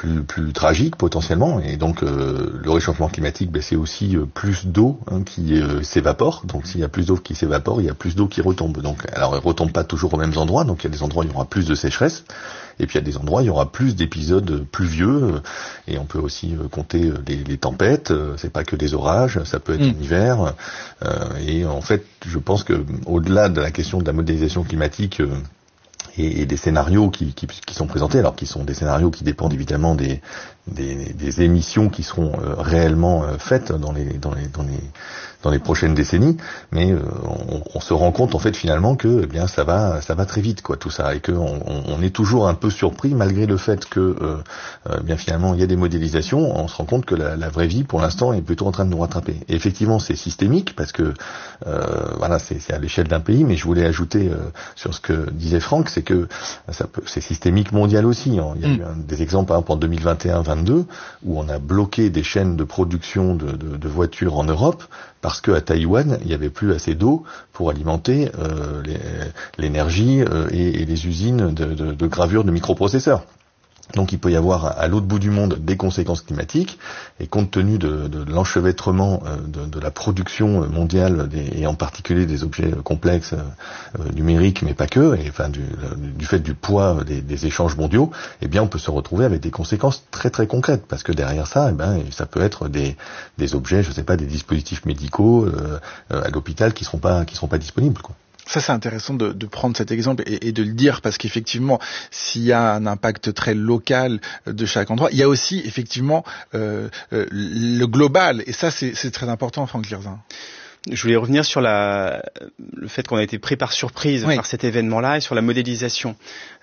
plus tragique potentiellement. Et donc le réchauffement climatique, c'est aussi plus d'eau qui s'évapore. Donc s'il y a plus d'eau qui s'évapore, il y a plus d'eau qui retombe. Donc alors elle retombe pas toujours aux mêmes endroits. Donc il y a des endroits où il y aura plus de sécheresse. Et puis il y a des endroits où il y aura plus d'épisodes pluvieux. Et on peut aussi compter les tempêtes. C'est pas que des orages. Ça peut être en hiver. Et en fait, je pense que au-delà de la question de la modélisation climatique et des scénarios qui sont présentés, alors qui sont des scénarios qui dépendent évidemment des émissions qui seront réellement faites dans les prochaines décennies, mais on se rend compte en fait finalement que ça va très vite tout ça, et que on est toujours un peu surpris malgré le fait que finalement il y a des modélisations. On se rend compte que la vraie vie pour l'instant est plutôt en train de nous rattraper. Et effectivement c'est systémique parce que c'est à l'échelle d'un pays, mais je voulais ajouter sur ce que disait Franck, c'est que c'est systémique mondial aussi. Il y a eu des exemples par exemple en 2021-22 où on a bloqué des chaînes de production de voitures en Europe parce qu'à Taïwan, il n'y avait plus assez d'eau pour alimenter l'énergie et les usines de gravure de microprocesseurs. Donc il peut y avoir à l'autre bout du monde des conséquences climatiques, et compte tenu de l'enchevêtrement de la production mondiale et en particulier des objets complexes numériques, mais pas que, et du fait du poids des échanges mondiaux, on peut se retrouver avec des conséquences très très concrètes, parce que derrière ça, ça peut être des objets, des dispositifs médicaux à l'hôpital qui seront pas disponibles, quoi. Ça, c'est intéressant de prendre cet exemple et de le dire, parce qu'effectivement, s'il y a un impact très local de chaque endroit, il y a aussi effectivement le global, et ça, c'est très important, Franck Lirzin. Je voulais revenir sur le fait qu'on a été pris par surprise par cet événement-là et sur la modélisation.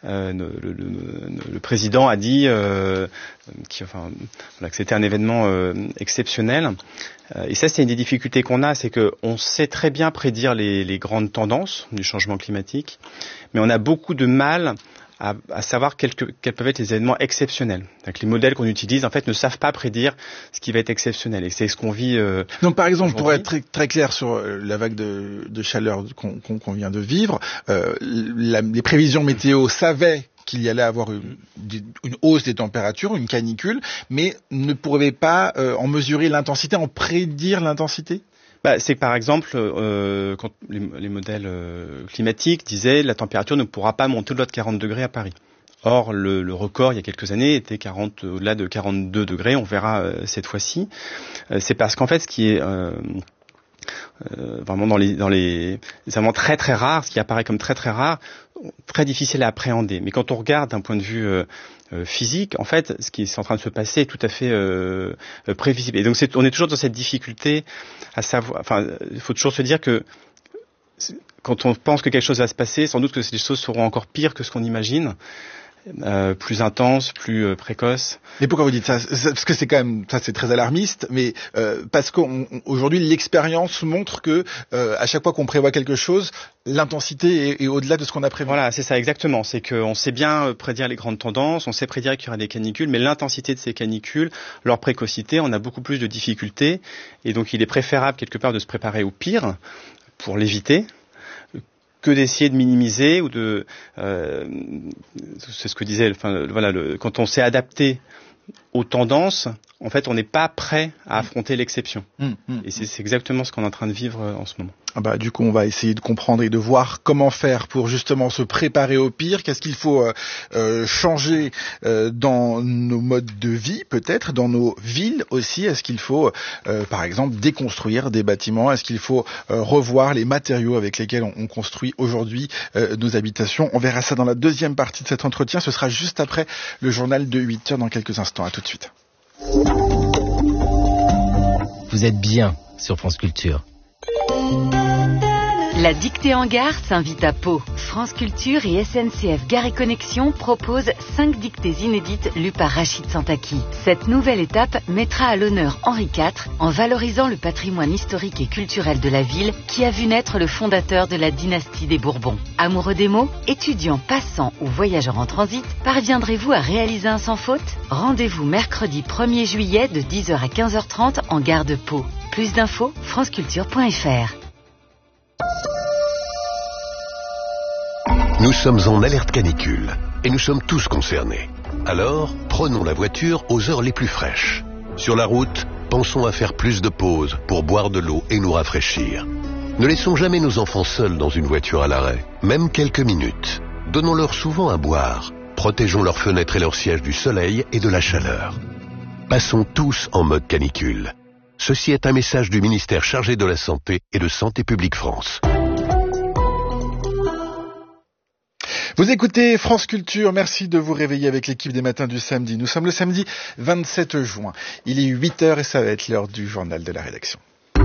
Le président a dit que c'était un événement exceptionnel. Et ça, c'est une des difficultés qu'on a, c'est qu'on sait très bien prédire les grandes tendances du changement climatique, mais on a beaucoup de mal à savoir quels peuvent être les événements exceptionnels. Donc, les modèles qu'on utilise, en fait, ne savent pas prédire ce qui va être exceptionnel. Et c'est ce qu'on vit Donc, par exemple, pour être très, très clair sur la vague de chaleur qu'on vient de vivre, les prévisions météo savaient qu'il y allait avoir une hausse des températures, une canicule, mais ne pourraient pas en mesurer l'intensité, en prédire l'intensité ? C'est que par exemple, quand les modèles climatiques disaient la température ne pourra pas monter au-delà de 40 degrés à Paris. Or, le record il y a quelques années était au-delà de 42 degrés. On verra cette fois-ci. C'est parce qu'en fait, ce qui est vraiment dans les événements très très rares, ce qui apparaît comme très très rare, très difficile à appréhender. Mais quand on regarde d'un point de vue physique, en fait, ce qui est en train de se passer est tout à fait prévisible. Et donc, on est toujours dans cette difficulté à savoir. Il faut toujours se dire que quand on pense que quelque chose va se passer, sans doute que les choses seront encore pires que ce qu'on imagine. Plus intense, plus précoce. Mais pourquoi vous dites ça ? Parce que c'est quand même, ça c'est très alarmiste, mais parce qu'aujourd'hui l'expérience montre que à chaque fois qu'on prévoit quelque chose, l'intensité est au-delà de ce qu'on a prévu. Voilà, c'est ça exactement. C'est qu'on sait bien prédire les grandes tendances, on sait prédire qu'il y aura des canicules, mais l'intensité de ces canicules, leur précocité, on a beaucoup plus de difficultés, et donc il est préférable quelque part de se préparer au pire pour l'éviter, que d'essayer de minimiser ou c'est ce que disait, quand on s'est adapté aux tendances, en fait, on n'est pas prêt à affronter l'exception. Et c'est exactement ce qu'on est en train de vivre en ce moment. Du coup, on va essayer de comprendre et de voir comment faire pour justement se préparer au pire. Qu'est-ce qu'il faut changer dans nos modes de vie, peut-être, dans nos villes aussi. Est-ce qu'il faut, par exemple, déconstruire des bâtiments ? Est-ce qu'il faut revoir les matériaux avec lesquels on construit aujourd'hui nos habitations ? On verra ça dans la deuxième partie de cet entretien. Ce sera juste après le journal de 8h dans quelques instants. À tout de suite. Vous êtes bien sur France Culture. La dictée en gare s'invite à Pau. France Culture et SNCF Gare et Connexion proposent 5 dictées inédites lues par Rachid Santaki. Cette nouvelle étape mettra à l'honneur Henri IV en valorisant le patrimoine historique et culturel de la ville qui a vu naître le fondateur de la dynastie des Bourbons. Amoureux des mots, étudiants, passants ou voyageurs en transit, parviendrez-vous à réaliser un sans faute ? Rendez-vous mercredi 1er juillet de 10h à 15h30 en gare de Pau. Plus d'infos, franceculture.fr. Nous sommes en alerte canicule et nous sommes tous concernés. Alors, prenons la voiture aux heures les plus fraîches. Sur la route, pensons à faire plus de pauses pour boire de l'eau et nous rafraîchir. Ne laissons jamais nos enfants seuls dans une voiture à l'arrêt, même quelques minutes. Donnons-leur souvent à boire. Protégeons leurs fenêtres et leurs sièges du soleil et de la chaleur. Passons tous en mode canicule. Ceci est un message du ministère chargé de la Santé et de Santé publique France. Vous écoutez France Culture, merci de vous réveiller avec l'équipe des matins du samedi. Nous sommes le samedi 27 juin. Il est 8h et ça va être l'heure du journal de la rédaction.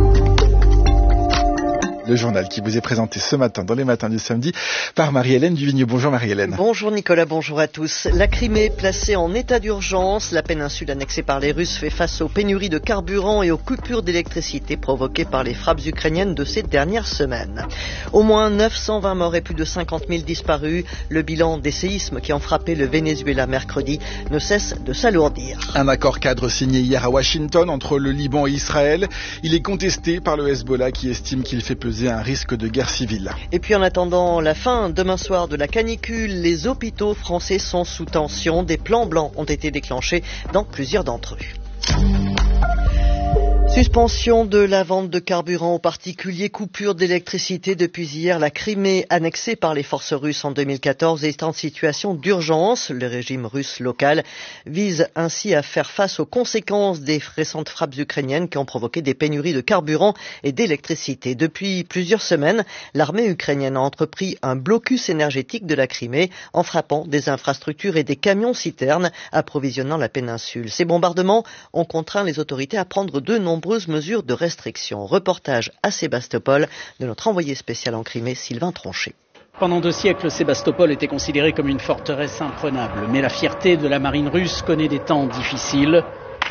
Le journal qui vous est présenté ce matin dans les matins du samedi par Marie-Hélène Duvigneau. Bonjour Marie-Hélène. Bonjour Nicolas, bonjour à tous. La Crimée placée en état d'urgence. La péninsule annexée par les Russes fait face aux pénuries de carburant et aux coupures d'électricité provoquées par les frappes ukrainiennes de ces dernières semaines. Au moins 920 morts et plus de 50 000 disparus. Le bilan des séismes qui ont frappé le Venezuela mercredi ne cesse de s'alourdir. Un accord cadre signé hier à Washington entre le Liban et Israël. Il est contesté par le Hezbollah qui estime qu'il fait peser un risque de guerre civile. Et puis en attendant la fin demain soir de la canicule, les hôpitaux français sont sous tension. Des plans blancs ont été déclenchés dans plusieurs d'entre eux. Suspension de la vente de carburant aux particuliers, coupure d'électricité depuis hier. La Crimée, annexée par les forces russes en 2014, est en situation d'urgence. Le régime russe local vise ainsi à faire face aux conséquences des récentes frappes ukrainiennes qui ont provoqué des pénuries de carburant et d'électricité. Depuis plusieurs semaines, l'armée ukrainienne a entrepris un blocus énergétique de la Crimée en frappant des infrastructures et des camions-citernes approvisionnant la péninsule. Ces bombardements ont contraint les autorités à prendre de nombreuses mesures de restriction. Reportage à Sébastopol de notre envoyé spécial en Crimée, Sylvain Tronchet. Pendant 2 siècles, Sébastopol était considérée comme une forteresse imprenable. Mais la fierté de la marine russe connaît des temps difficiles.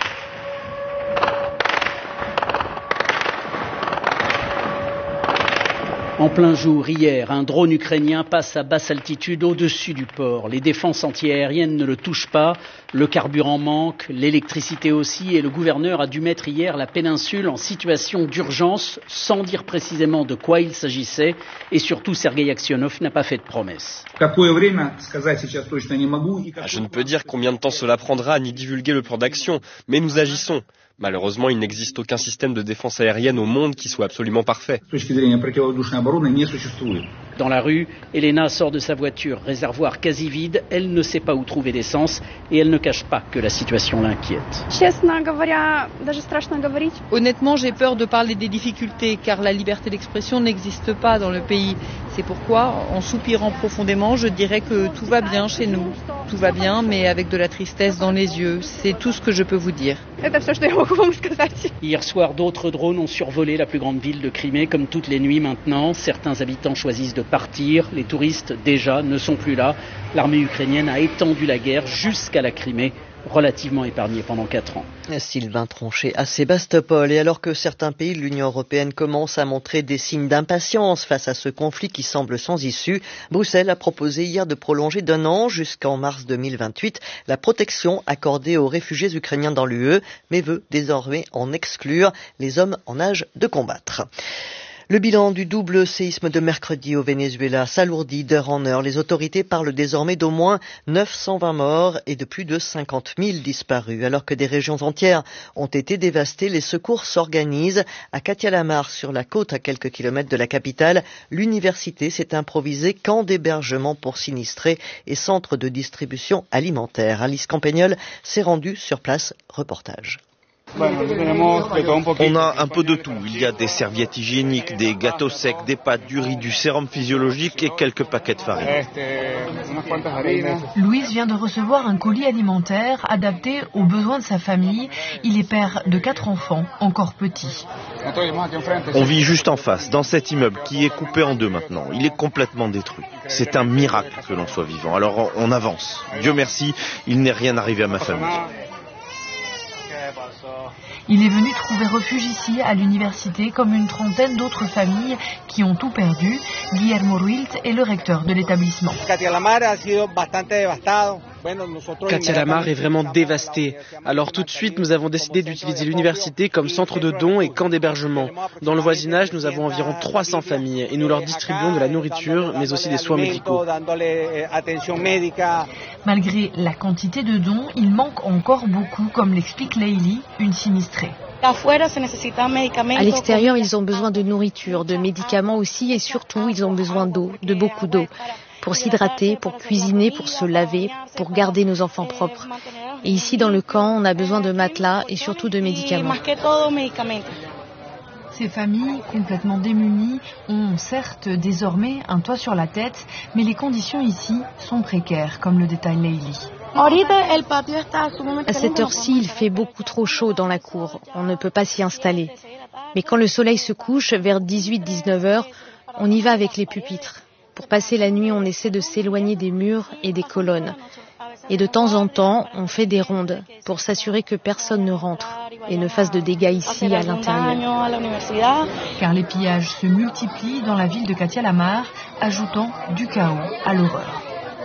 En plein jour, hier, un drone ukrainien passe à basse altitude au-dessus du port. Les défenses antiaériennes ne le touchent pas, le carburant manque, l'électricité aussi, et le gouverneur a dû mettre hier la péninsule en situation d'urgence, sans dire précisément de quoi il s'agissait, et surtout Sergueï Aksionov n'a pas fait de promesse. Je ne peux dire combien de temps cela prendra, ni divulguer le plan d'action, mais nous agissons. Malheureusement, il n'existe aucun système de défense aérienne au monde qui soit absolument parfait. Dans la rue, Elena sort de sa voiture, réservoir quasi vide. Elle ne sait pas où trouver d'essence et elle ne cache pas que la situation l'inquiète. Honnêtement, j'ai peur de parler des difficultés car la liberté d'expression n'existe pas dans le pays. C'est pourquoi, en soupirant profondément, je dirais que tout va bien chez nous. Tout va bien, mais avec de la tristesse dans les yeux. C'est tout ce que je peux vous dire. Hier soir, d'autres drones ont survolé la plus grande ville de Crimée, comme toutes les nuits maintenant. Certains habitants choisissent de partir. Les touristes, déjà, ne sont plus là. L'armée ukrainienne a étendu la guerre jusqu'à la Crimée, relativement épargnée pendant 4 ans. Sylvain Tronchet à Sébastopol. Et alors que certains pays de l'Union européenne commencent à montrer des signes d'impatience face à ce conflit qui semble sans issue, Bruxelles a proposé hier de prolonger d'1 an jusqu'en mars 2028 la protection accordée aux réfugiés ukrainiens dans l'UE, mais veut désormais en exclure les hommes en âge de combattre. Le bilan du double séisme de mercredi au Venezuela s'alourdit d'heure en heure. Les autorités parlent désormais d'au moins 920 morts et de plus de 50 000 disparus. Alors que des régions entières ont été dévastées, les secours s'organisent. À Catia-la-Mar, sur la côte à quelques kilomètres de la capitale, l'université s'est improvisée camp d'hébergement pour sinistrés et centre de distribution alimentaire. Alice Campagnol s'est rendue sur place. Reportage. On a un peu de tout. Il y a des serviettes hygiéniques, des gâteaux secs, des pâtes, du riz, du sérum physiologique et quelques paquets de farine. Louise vient de recevoir un colis alimentaire adapté aux besoins de sa famille. Il est père de 4 enfants, encore petits. On vit juste en face, dans cet immeuble qui est coupé en 2 maintenant. Il est complètement détruit. C'est un miracle que l'on soit vivant. Alors on avance. Dieu merci, il n'est rien arrivé à ma famille. Il est venu trouver refuge ici, à l'université, comme une trentaine d'autres familles qui ont tout perdu. Guillermo Ruilt est le recteur de l'établissement. Katia Lamar est vraiment dévastée. Alors tout de suite, nous avons décidé d'utiliser l'université comme centre de dons et camp d'hébergement. Dans le voisinage, nous avons environ 300 familles et nous leur distribuons de la nourriture, mais aussi des soins médicaux. Malgré la quantité de dons, il manque encore beaucoup, comme l'explique Leili, une sinistrée. À l'extérieur, ils ont besoin de nourriture, de médicaments aussi et surtout, ils ont besoin d'eau, de beaucoup d'eau. Pour s'hydrater, pour cuisiner, pour se laver, pour garder nos enfants propres. Et ici, dans le camp, on a besoin de matelas et surtout de médicaments. Ces familles, complètement démunies, ont certes désormais un toit sur la tête, mais les conditions ici sont précaires, comme le détaille Leili. À cette heure-ci, il fait beaucoup trop chaud dans la cour. On ne peut pas s'y installer. Mais quand le soleil se couche, vers 18-19 heures, on y va avec les pupitres. Pour passer la nuit, on essaie de s'éloigner des murs et des colonnes. Et de temps en temps, on fait des rondes pour s'assurer que personne ne rentre et ne fasse de dégâts ici à l'intérieur. Car les pillages se multiplient dans la ville de Katia Lamar, ajoutant du chaos à l'horreur.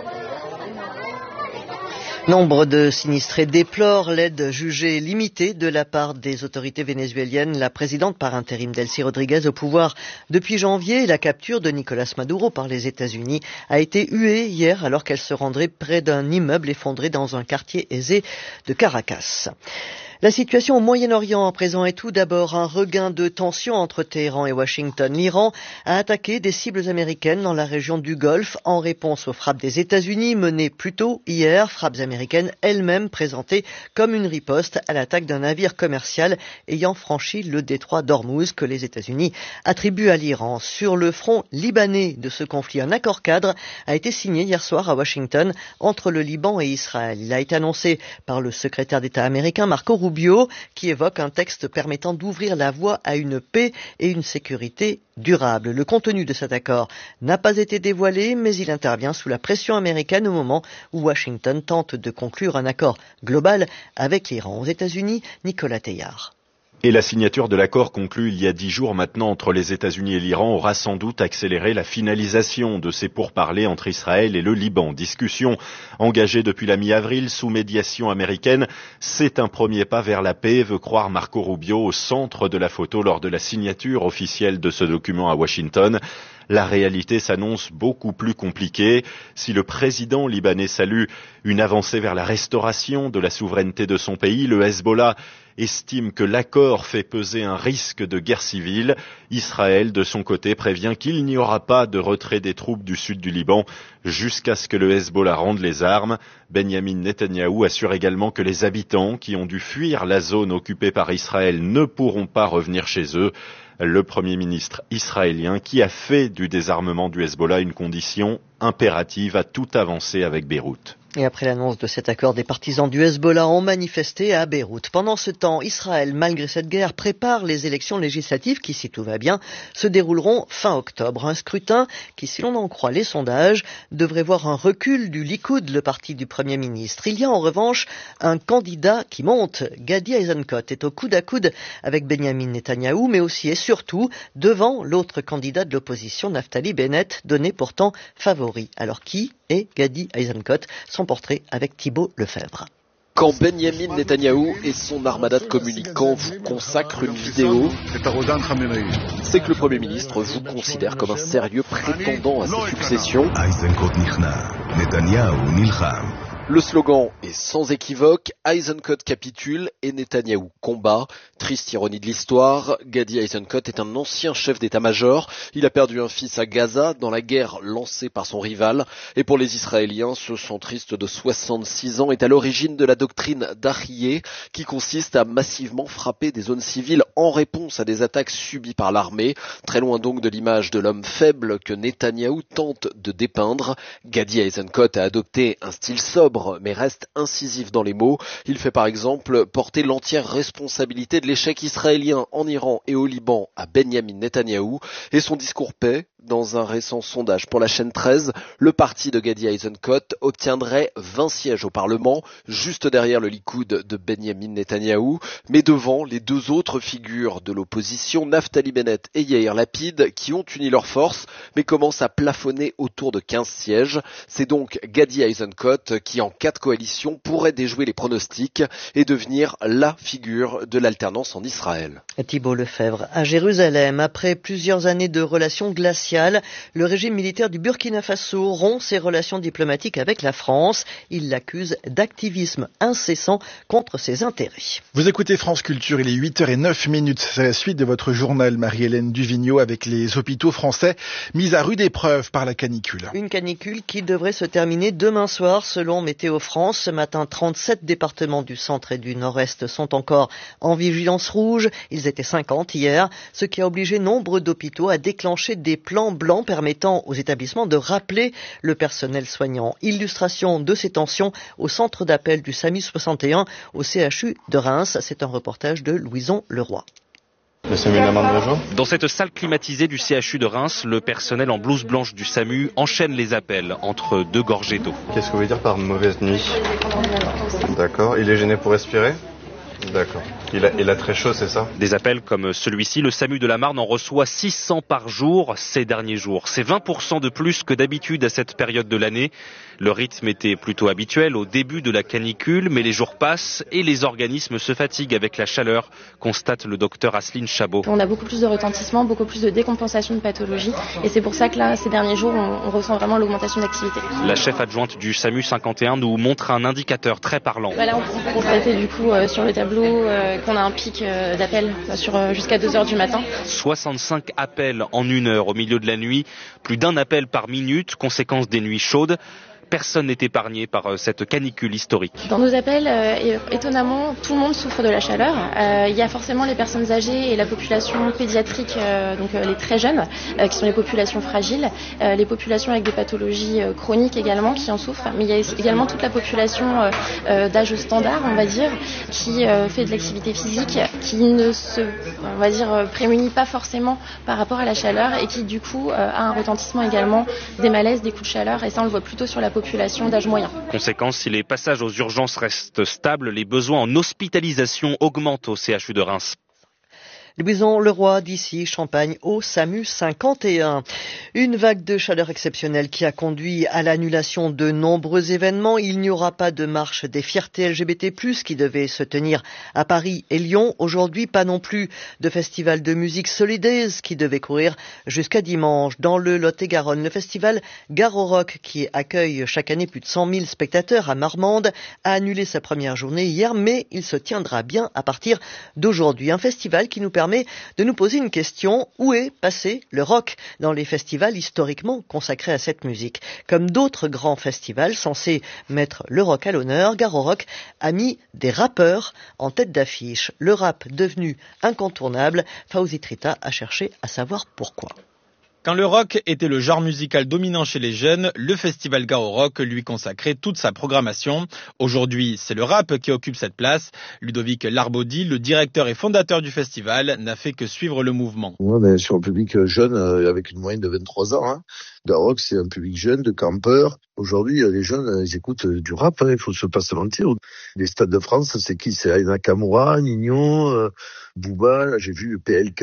Nombre de sinistrés déplorent l'aide jugée limitée de la part des autorités vénézuéliennes. La présidente par intérim Delcy Rodriguez au pouvoir depuis janvier. La capture de Nicolás Maduro par les États-Unis a été huée hier alors qu'elle se rendrait près d'un immeuble effondré dans un quartier aisé de Caracas. La situation au Moyen-Orient à présent est tout d'abord un regain de tension entre Téhéran et Washington. L'Iran a attaqué des cibles américaines dans la région du Golfe en réponse aux frappes des États-Unis menées plus tôt hier, frappes américaines elles-mêmes présentées comme une riposte à l'attaque d'un navire commercial ayant franchi le détroit d'Ormuz que les États-Unis attribuent à l'Iran. Sur le front libanais de ce conflit, un accord cadre a été signé hier soir à Washington entre le Liban et Israël. Il a été annoncé par le secrétaire d'État américain Marco Rubio, qui évoque un texte permettant d'ouvrir la voie à une paix et une sécurité durable. Le contenu de cet accord n'a pas été dévoilé, mais il intervient sous la pression américaine au moment où Washington tente de conclure un accord global avec l'Iran. Aux États-Unis, Nicolas Teillard. Et la signature de l'accord conclu il y a 10 jours maintenant entre les États-Unis et l'Iran aura sans doute accéléré la finalisation de ces pourparlers entre Israël et le Liban. Discussion engagée depuis la mi-avril sous médiation américaine. C'est un premier pas vers la paix, veut croire Marco Rubio au centre de la photo lors de la signature officielle de ce document à Washington. La réalité s'annonce beaucoup plus compliquée. Si le président libanais salue une avancée vers la restauration de la souveraineté de son pays, le Hezbollah estime que l'accord fait peser un risque de guerre civile. Israël, de son côté, prévient qu'il n'y aura pas de retrait des troupes du sud du Liban jusqu'à ce que le Hezbollah rende les armes. Benyamin Netanyahou assure également que les habitants qui ont dû fuir la zone occupée par Israël ne pourront pas revenir chez eux. Le Premier ministre israélien qui a fait du désarmement du Hezbollah une condition impérative à toute avancée avec Beyrouth. Et après l'annonce de cet accord, des partisans du Hezbollah ont manifesté à Beyrouth. Pendant ce temps, Israël, malgré cette guerre, prépare les élections législatives qui, si tout va bien, se dérouleront fin octobre. Un scrutin qui, si l'on en croit les sondages, devrait voir un recul du Likoud, le parti du Premier ministre. Il y a en revanche un candidat qui monte. Gadi Eisenkot est au coude à coude avec Benyamin Netanyahou, mais aussi et surtout devant l'autre candidat de l'opposition, Naftali Bennett, donné pourtant favori. Alors qui est Gadi Eisenkot? Son portrait avec Thibault Lefebvre. Quand Benyamin Netanyahou et son armada de communicants vous consacrent une vidéo, c'est que le Premier ministre vous considère comme un sérieux prétendant à sa succession. Le slogan est sans équivoque, Eisenkot capitule et Netanyahou combat. Triste ironie de l'histoire, Gadi Eisenkot est un ancien chef d'état-major. Il a perdu un fils à Gaza dans la guerre lancée par son rival. Et pour les Israéliens, ce centriste de 66 ans est à l'origine de la doctrine d'Ahyeh, qui consiste à massivement frapper des zones civiles en réponse à des attaques subies par l'armée. Très loin donc de l'image de l'homme faible que Netanyahou tente de dépeindre. Gadi Eisenkot a adopté un style sobre, mais reste incisif dans les mots. Il fait par exemple porter l'entière responsabilité de l'échec israélien en Iran et au Liban à Benyamin Netanyahou, et son discours paix. Dans un récent sondage pour la chaîne 13, le parti de Gadi Eisenkot obtiendrait 20 sièges au Parlement, juste derrière le Likoud de Benyamin Netanyahou, mais devant les deux autres figures de l'opposition, Naftali Bennett et Yair Lapid, qui ont uni leurs forces, mais commencent à plafonner autour de 15 sièges. C'est donc Gadi Eisenkot qui en en cas de coalition, pourrait déjouer les pronostics et devenir la figure de l'alternance en Israël. Thibault Lefebvre, à Jérusalem, après plusieurs années de relations glaciales, le régime militaire du Burkina Faso rompt ses relations diplomatiques avec la France. Il l'accuse d'activisme incessant contre ses intérêts. Vous écoutez France Culture, il est 8h09. C'est la suite de votre journal, Marie-Hélène Duvigneau, avec les hôpitaux français mis à rude épreuve par la canicule. Une canicule qui devrait se terminer demain soir, selon Météo France. Ce matin, 37 départements du centre et du nord-est sont encore en vigilance rouge. Ils étaient 50 hier, ce qui a obligé nombre d'hôpitaux à déclencher des plans blancs permettant aux établissements de rappeler le personnel soignant. Illustration de ces tensions au centre d'appel du SAMU 61 au CHU de Reims. C'est un reportage de Louison Leroy. Dans cette salle climatisée du CHU de Reims, le personnel en blouse blanche du SAMU enchaîne les appels entre deux gorgées d'eau. Qu'est-ce que vous voulez dire par mauvaise nuit? D'accord. Il est gêné pour respirer? D'accord. Il a très chaud, c'est ça? Des appels comme celui-ci, le SAMU de la Marne en reçoit 600 par jour ces derniers jours. C'est 20% de plus que d'habitude à cette période de l'année. Le rythme était plutôt habituel au début de la canicule, mais les jours passent et les organismes se fatiguent avec la chaleur, constate le docteur Asseline Chabot. On a beaucoup plus de retentissement, beaucoup plus de décompensation de pathologies et c'est pour ça que là, ces derniers jours, on ressent vraiment l'augmentation d'activité. La chef adjointe du SAMU 51 nous montre un indicateur très parlant. Là, on peut constater du coup sur le tableau qu'on a un pic d'appels sur jusqu'à 2h du matin. 65 appels en 1 heure au milieu de la nuit, plus d'un appel par minute, conséquence des nuits chaudes. Personne n'est épargné par cette canicule historique. Dans nos appels, étonnamment, tout le monde souffre de la chaleur. Il y a forcément les personnes âgées et la population pédiatrique, donc les très jeunes, qui sont les populations fragiles, les populations avec des pathologies chroniques également qui en souffrent. Mais il y a également toute la population d'âge standard, on va dire, qui fait de l'activité physique, qui ne se, on va dire, prémunit pas forcément par rapport à la chaleur et qui du coup a un retentissement également des malaises, des coups de chaleur. Et ça, on le voit plutôt sur la population d'âge moyen. Conséquence, si les passages aux urgences restent stables, les besoins en hospitalisation augmentent au CHU de Reims. Louison Leroy d'ici Champagne au SAMU 51. Une vague de chaleur exceptionnelle qui a conduit à l'annulation de nombreux événements. Il n'y aura pas de marche des fiertés LGBT+, qui devait se tenir à Paris et Lyon. Aujourd'hui, pas non plus de festival de musique Solidaise qui devait courir jusqu'à dimanche. Dans le Lot-et-Garonne, le festival Garo Rock, qui accueille chaque année plus de 100 000 spectateurs à Marmande, a annulé sa première journée hier, mais il se tiendra bien à partir d'aujourd'hui. Un festival qui nous permet de nous poser une question: où est passé le rock dans les festivals historiquement consacrés à cette musique? Comme d'autres grands festivals censés mettre le rock à l'honneur, Garo Rock a mis des rappeurs en tête d'affiche. Le rap devenu incontournable, Fawzi Trita a cherché à savoir pourquoi. Quand le rock était le genre musical dominant chez les jeunes, le festival Garo Rock lui consacrait toute sa programmation. Aujourd'hui, c'est le rap qui occupe cette place. Ludovic Larbaudy, le directeur et fondateur du festival, n'a fait que suivre le mouvement. On est sur un public jeune avec une moyenne de 23 ans. Hein. Garo Rock, c'est un public jeune, de campeurs. Aujourd'hui, les jeunes, ils écoutent du rap, il faut se pas se mentir. Les stades de France, c'est qui? C'est Ayana Kamura, Nino, Booba, j'ai vu PLK...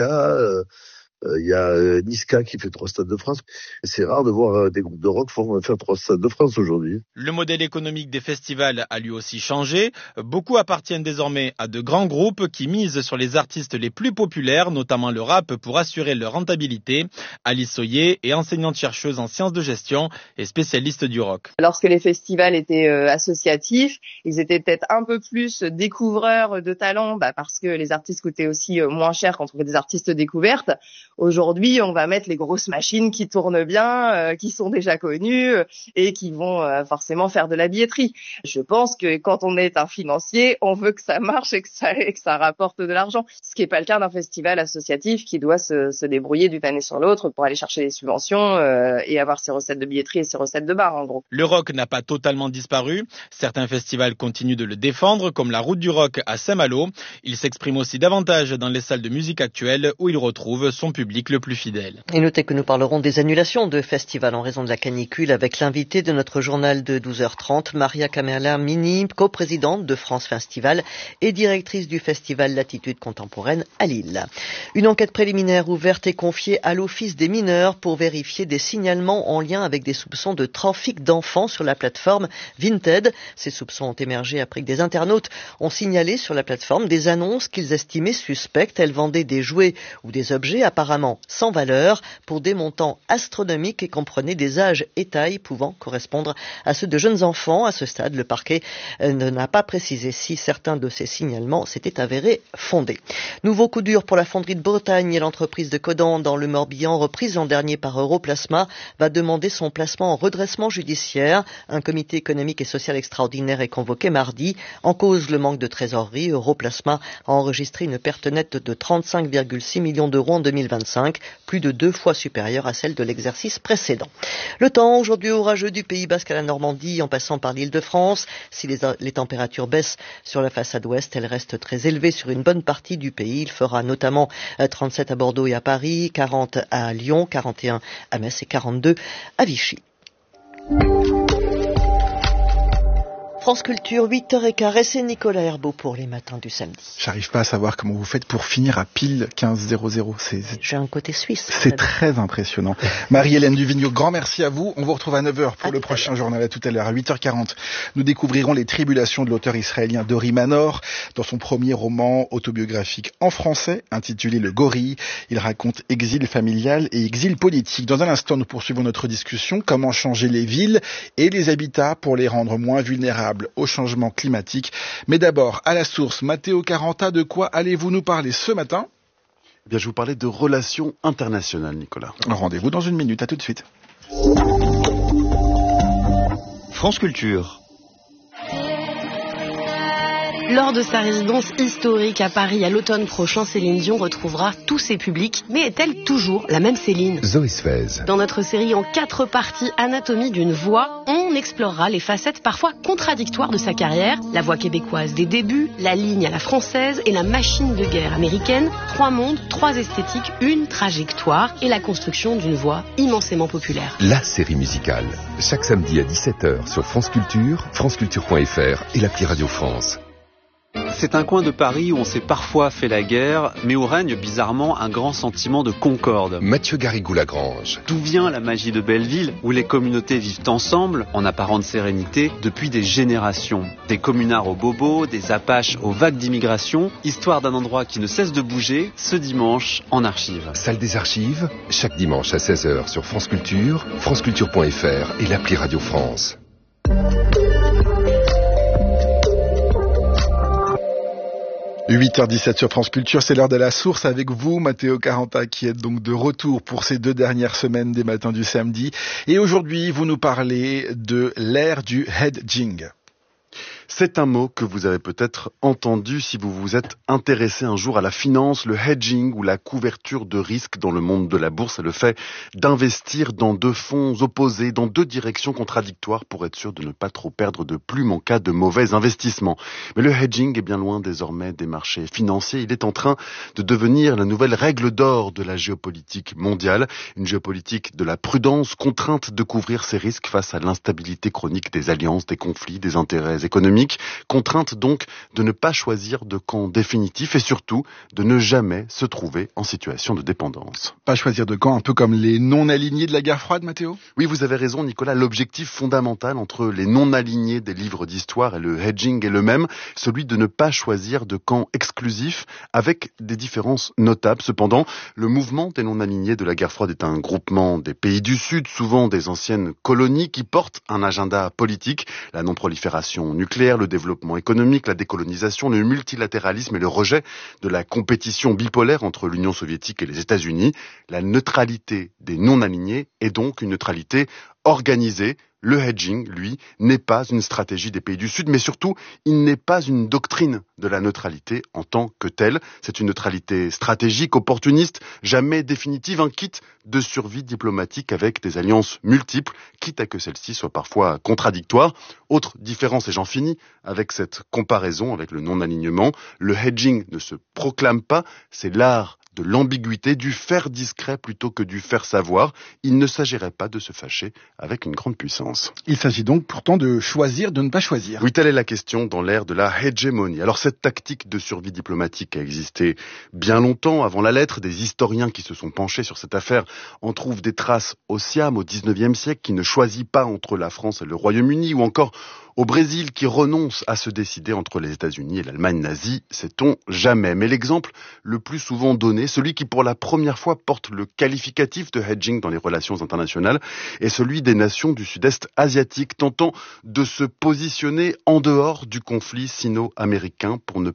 Il y a Niska qui fait 3 stades de France. C'est rare de voir des groupes de rock faire 3 stades de France aujourd'hui. Le modèle économique des festivals a lui aussi changé. Beaucoup appartiennent désormais à de grands groupes qui misent sur les artistes les plus populaires, notamment le rap, pour assurer leur rentabilité. Alice Soyer est enseignante-chercheuse en sciences de gestion et spécialiste du rock. Lorsque les festivals étaient associatifs, ils étaient peut-être un peu plus découvreurs de talents, parce que les artistes coûtaient aussi moins cher quand on trouvait des artistes découvertes. Aujourd'hui, on va mettre les grosses machines qui tournent bien, qui sont déjà connues et qui vont forcément faire de la billetterie. Je pense que quand on est un financier, on veut que ça marche et que ça rapporte de l'argent. Ce qui n'est pas le cas d'un festival associatif qui doit se débrouiller d'une année sur l'autre pour aller chercher les subventions et avoir ses recettes de billetterie et ses recettes de bar, en gros. Le rock n'a pas totalement disparu. Certains festivals continuent de le défendre, comme la Route du Rock à Saint-Malo. Il s'exprime aussi davantage dans les salles de musique actuelles où il retrouve son public. public le plus fidèle. Et notez que nous parlerons des annulations de festivals en raison de la canicule avec l'invité de notre journal de 12h30, Maria Camerla Mini, coprésidente de France Festival et directrice du festival Latitude Contemporaine à Lille. Une enquête préliminaire ouverte et confiée à l'Office des mineurs pour vérifier des signalements en lien avec des soupçons de trafic d'enfants sur la plateforme Vinted. Ces soupçons ont émergé après que des internautes ont signalé sur la plateforme des annonces qu'ils estimaient suspectes. Elles vendaient des jouets ou des objets apparemment sans valeur pour des montants astronomiques et comprenaient des âges et tailles pouvant correspondre à ceux de jeunes enfants. À ce stade, le parquet n'a pas précisé si certains de ces signalements s'étaient avérés fondés. Nouveau coup dur pour la fonderie de Bretagne et l'entreprise de Codan dans le Morbihan, reprise l'an dernier par Europlasma, va demander son placement en redressement judiciaire. Un comité économique et social extraordinaire est convoqué mardi. En cause, le manque de trésorerie. Europlasma a enregistré une perte nette de 35,6 millions d'euros en 2025, plus de 2 fois supérieure à celle de l'exercice précédent. Le temps aujourd'hui orageux du Pays Basque à la Normandie en passant par l'Île-de-France. Si les températures baissent sur la façade ouest, elles restent très élevées sur une bonne partie du pays. Il fera notamment 37 à Bordeaux et à Paris, 40 à Lyon, 41 à Metz et 42 à Vichy. France Culture, 8h15, et c'est Nicolas Herbeau pour les matins du samedi. J'arrive pas à savoir comment vous faites pour finir à pile 15h00. J'ai un côté suisse. C'est très impressionnant. Marie-Hélène Duvigneau, grand merci à vous. On vous retrouve à 9h pour le prochain journal. À tout à l'heure. À 8h40, nous découvrirons les tribulations de l'auteur israélien Dori Manor. Dans son premier roman autobiographique en français, intitulé Le Gorille, il raconte exil familial et exil politique. Dans un instant, nous poursuivons notre discussion. Comment changer les villes et les habitats pour les rendre moins vulnérables au changement climatique. Mais d'abord, à la source, Matteo Caranta, de quoi allez-vous nous parler ce matin ? Eh bien, je vais vous parler de relations internationales, Nicolas. Rendez-vous dans une minute, à tout de suite. France Culture. Lors de sa résidence historique à Paris à l'automne prochain, Céline Dion retrouvera tous ses publics. Mais est-elle toujours la même Céline ? Zoé Sfez. Dans notre série en 4 parties, Anatomie d'une voix, on explorera les facettes parfois contradictoires de sa carrière. La voix québécoise des débuts, la ligne à la française et la machine de guerre américaine. 3 mondes, 3 esthétiques, une trajectoire et la construction d'une voix immensément populaire. La série musicale. Chaque samedi à 17h sur France Culture, franceculture.fr et l'appli Radio France. C'est un coin de Paris où on s'est parfois fait la guerre, mais où règne bizarrement un grand sentiment de concorde. Mathieu Garrigou-Lagrange. D'où vient la magie de Belleville, où les communautés vivent ensemble, en apparente sérénité, depuis des générations. Des communards aux bobos, des apaches aux vagues d'immigration, histoire d'un endroit qui ne cesse de bouger, ce dimanche en archives. Salle des archives, chaque dimanche à 16h sur France Culture, franceculture.fr et l'appli Radio France. 8h17 sur France Culture, c'est l'heure de la source avec vous, Matteo Caranta, qui est donc de retour pour ces 2 dernières semaines des matins du samedi. Et aujourd'hui, vous nous parlez de l'ère du hedging. C'est un mot que vous avez peut-être entendu si vous vous êtes intéressé un jour à la finance. Le hedging ou la couverture de risque dans le monde de la bourse est le fait d'investir dans 2 fonds opposés, dans 2 directions contradictoires pour être sûr de ne pas trop perdre de plumes en cas de mauvais investissement. Mais le hedging est bien loin désormais des marchés financiers. Il est en train de devenir la nouvelle règle d'or de la géopolitique mondiale. Une géopolitique de la prudence, contrainte de couvrir ses risques face à l'instabilité chronique des alliances, des conflits, des intérêts économiques. Contrainte donc de ne pas choisir de camp définitif et surtout de ne jamais se trouver en situation de dépendance. Pas choisir de camp, un peu comme les non-alignés de la guerre froide, Mathéo ? Oui, vous avez raison, Nicolas. L'objectif fondamental entre les non-alignés des livres d'histoire et le hedging est le même, celui de ne pas choisir de camp exclusif avec des différences notables. Cependant, le mouvement des non-alignés de la guerre froide est un groupement des pays du Sud, souvent des anciennes colonies, qui portent un agenda politique, la non-prolifération nucléaire, le développement économique, la décolonisation, le multilatéralisme et le rejet de la compétition bipolaire entre l'Union soviétique et les États-Unis. La neutralité des non-alignés est donc une neutralité organisée. Le hedging, lui, n'est pas une stratégie des pays du Sud, mais surtout, il n'est pas une doctrine de la neutralité en tant que telle. C'est une neutralité stratégique, opportuniste, jamais définitive, un kit de survie diplomatique avec des alliances multiples, quitte à que celles-ci soient parfois contradictoires. Autre différence, et j'en finis avec cette comparaison avec le non-alignement, le hedging ne se proclame pas, c'est l'art de l'ambiguïté, du faire discret plutôt que du faire savoir. Il ne s'agirait pas de se fâcher avec une grande puissance. Il s'agit donc pourtant de choisir, de ne pas choisir. Oui, telle est la question dans l'ère de la hégémonie. Alors cette tactique de survie diplomatique a existé bien longtemps avant la lettre. Des historiens qui se sont penchés sur cette affaire en trouvent des traces au Siam au 19e siècle qui ne choisit pas entre la France et le Royaume-Uni, ou encore au Brésil qui renonce à se décider entre les États-Unis et l'Allemagne nazie, sait-on jamais. Mais l'exemple le plus souvent donné, celui qui pour la première fois porte le qualificatif de hedging dans les relations internationales, est celui des nations du sud-est asiatique tentant de se positionner en dehors du conflit sino-américain pour ne